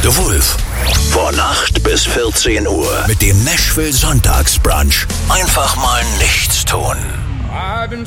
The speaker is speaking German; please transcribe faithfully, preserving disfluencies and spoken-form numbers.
The Wolf. Von acht bis vierzehn Uhr mit dem Nashville Sonntagsbrunch. Einfach mal nichts tun. I've been